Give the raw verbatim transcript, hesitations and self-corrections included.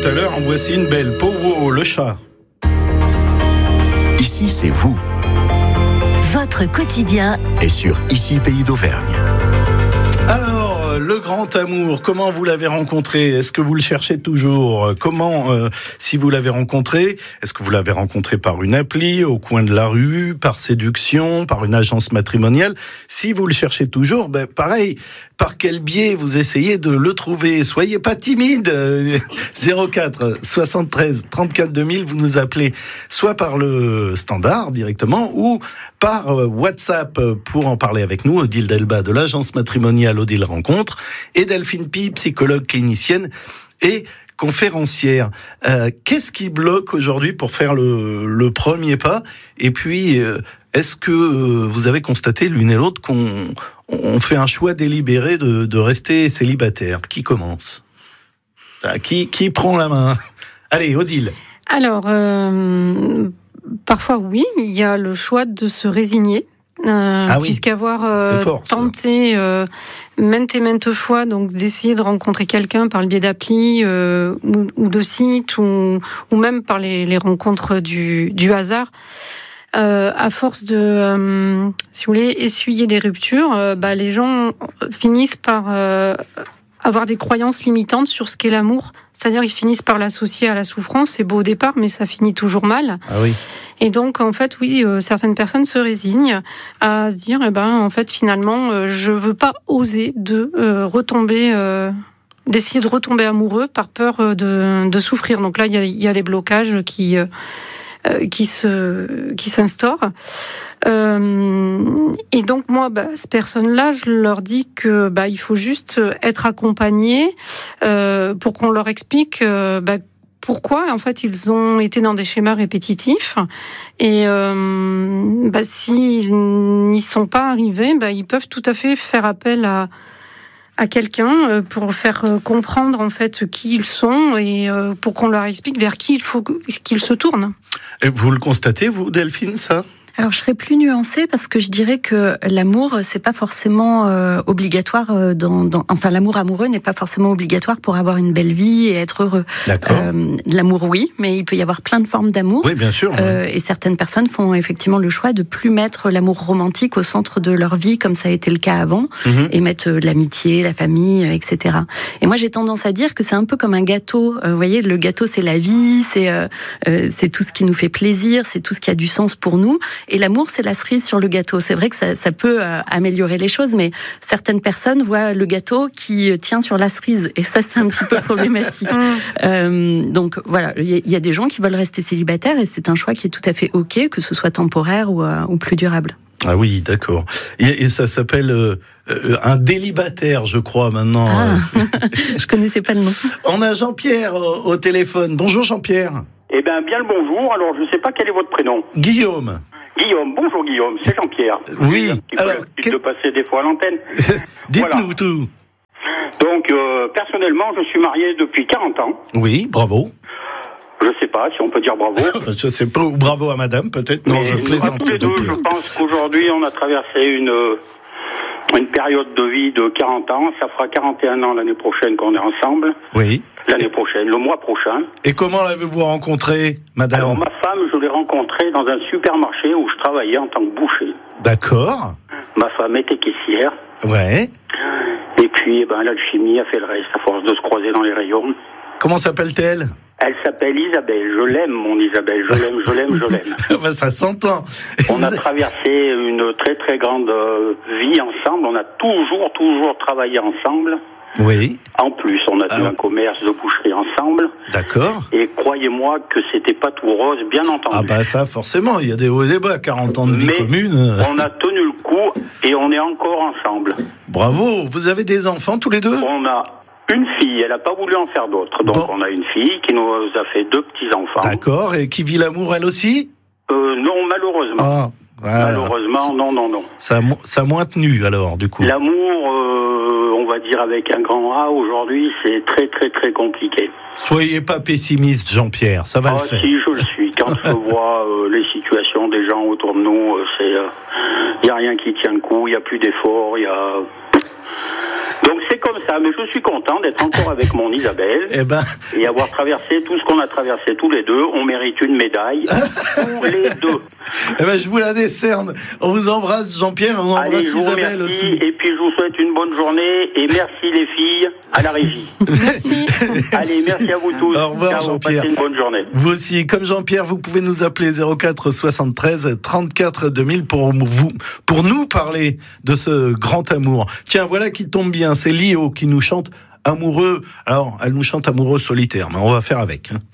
tout à l'heure, en voici une belle. Powo, le chat. Ici, c'est vous. Votre quotidien Et sur Ici, Pays d'Auvergne. Alors, le grand amour, comment vous l'avez rencontré ? Est-ce que vous le cherchez toujours ? Comment, euh, si vous l'avez rencontré, est-ce que vous l'avez rencontré par une appli, au coin de la rue, par séduction, par une agence matrimoniale ? Si vous le cherchez toujours, ben pareil, par quel biais vous essayez de le trouver ? Soyez pas timide. zéro quatre soixante-treize trente-quatre deux mille, vous nous appelez soit par le standard directement ou par WhatsApp pour en parler avec nous. Odile Delba de l'agence matrimoniale Odile Rencontre et Delphine Pi, psychologue clinicienne et conférencière. Euh, qu'est-ce qui bloque aujourd'hui pour faire le, le premier pas ? Et puis, euh, est-ce que euh, vous avez constaté l'une et l'autre qu'on on fait un choix délibéré de, de rester célibataire ? Qui commence ? ah, qui, qui prend la main ? Allez, Odile. Alors, euh, parfois oui, il y a le choix de se résigner. Euh, ah oui. Puisqu'avoir euh, fort, tenté euh, maintes et maintes fois donc d'essayer de rencontrer quelqu'un par le biais d'applis euh, ou, ou de sites ou, ou même par les, les rencontres du, du hasard, euh, à force de, euh, si vous voulez, essuyer des ruptures, euh, bah, les gens finissent par euh, avoir des croyances limitantes sur ce qu'est l'amour. C'est-à-dire qu'ils finissent par l'associer à la souffrance. C'est beau au départ, mais ça finit toujours mal. Ah oui. Et donc, en fait, oui, euh, certaines personnes se résignent à se dire, eh ben, en fait, finalement, euh, je veux pas oser de euh, retomber, euh, d'essayer de retomber amoureux par peur de, de souffrir. Donc là, il y a, y a des blocages qui, euh, qui se, qui s'instaurent. Euh, et donc moi, bah, ces personnes-là, je leur dis que bah, il faut juste être accompagné euh, pour qu'on leur explique euh, bah, pourquoi en fait ils ont été dans des schémas répétitifs et euh, bah, s'ils n'y sont pas arrivés, bah, ils peuvent tout à fait faire appel à à quelqu'un pour faire comprendre en fait qui ils sont et pour qu'on leur explique vers qui il faut qu'ils se tournent. Et vous le constatez, vous, Delphine, ça ? Alors je serais plus nuancée parce que je dirais que l'amour c'est pas forcément euh, obligatoire dans, dans enfin l'amour amoureux n'est pas forcément obligatoire pour avoir une belle vie et être heureux. D'accord. Euh, l'amour oui, mais il peut y avoir plein de formes d'amour. Oui, bien sûr. Euh, et certaines personnes font effectivement le choix de plus mettre l'amour romantique au centre de leur vie comme ça a été le cas avant mm-hmm. et mettre euh, l'amitié, la famille, et cetera. Et moi j'ai tendance à dire que c'est un peu comme un gâteau. Euh, vous voyez, le gâteau c'est la vie, c'est euh, euh, c'est tout ce qui nous fait plaisir, c'est tout ce qui a du sens pour nous. Et l'amour, c'est la cerise sur le gâteau. C'est vrai que ça, ça peut euh, améliorer les choses, mais certaines personnes voient le gâteau qui tient sur la cerise. Et ça, c'est un petit peu problématique. euh, donc voilà, il y, y a des gens qui veulent rester célibataires et c'est un choix qui est tout à fait OK, que ce soit temporaire ou, euh, ou plus durable. Ah oui, d'accord. Et, et ça s'appelle euh, euh, un délibataire, je crois, maintenant. Ah, je connaissais pas le nom. On a Jean-Pierre au, au téléphone. Bonjour Jean-Pierre. Eh bien, bien le bonjour. Alors, je ne sais pas quel est votre prénom. Guillaume. Guillaume, bonjour Guillaume, c'est Jean-Pierre. Oui, il alors... Que... de passer des fois à l'antenne. Dites-nous voilà. tout. Donc, euh, personnellement, je suis marié depuis quarante ans. Oui, bravo. Je ne sais pas si on peut dire bravo. Je ne sais pas, ou bravo à madame, peut-être. Non, mais je plaisante. Tous les deux, je pense qu'aujourd'hui, on a traversé une, une période de vie de quarante ans. Ça fera quarante et un ans l'année prochaine qu'on est ensemble. Oui. L'année prochaine, le mois prochain. Et comment l'avez-vous rencontré, madame ? Alors, ma femme, je l'ai rencontrée dans un supermarché où je travaillais en tant que boucher. D'accord. Ma femme était caissière. Ouais. Et puis, eh ben, l'alchimie a fait le reste, à force de se croiser dans les rayons. Comment s'appelle-t-elle ? Elle s'appelle Isabelle. Je l'aime, mon Isabelle. Je l'aime, je l'aime, je l'aime. Ben, ça s'entend. On a traversé une très, très grande vie ensemble. On a toujours, toujours travaillé ensemble. Oui. En plus, on a ah. eu un commerce de boucherie ensemble. D'accord. Et croyez-moi que c'était pas tout rose, bien entendu. Ah bah ça, forcément, il y a des hauts et des bas, quarante ans de vie Mais commune. On a tenu le coup et on est encore ensemble. Bravo. Vous avez des enfants tous les deux ? On a une fille, elle n'a pas voulu en faire d'autres. Donc bon. On a une fille qui nous a fait deux petits-enfants. D'accord, et qui vit l'amour elle aussi ? euh, Non, malheureusement. Ah, voilà. Malheureusement, non, non, non. Ça, ça a moins tenu alors, du coup. L'amour, euh, on va dire avec un grand A, aujourd'hui, c'est très, très, très compliqué. Soyez pas pessimiste, Jean-Pierre, ça va ah, le faire. Si, je le suis. Quand je vois euh, les situations des gens autour de nous, euh, c'est, il euh, n'y a rien qui tient le coup, il n'y a plus d'efforts, il y a... Donc c'est comme ça, mais je suis content d'être encore avec mon Isabelle eh ben... et avoir traversé tout ce qu'on a traversé tous les deux. On mérite une médaille, tous les deux. Eh ben, je vous la décerne. On vous embrasse, Jean-Pierre, on Allez, embrasse je vous Isabelle remercie, aussi. et puis je vous souhaite une bonne journée, et merci les filles à la régie. Merci. Allez, merci à vous tous. Au revoir, Ciao, Jean-Pierre. passez une bonne journée. Vous aussi, comme Jean-Pierre, vous pouvez nous appeler zéro quatre soixante-treize trente-quatre deux mille pour vous, pour nous parler de ce grand amour. Tiens, voilà qui tombe bien, c'est Lio qui nous chante Amoureux. Alors, elle nous chante Amoureux solitaire, mais on va faire avec. Hein.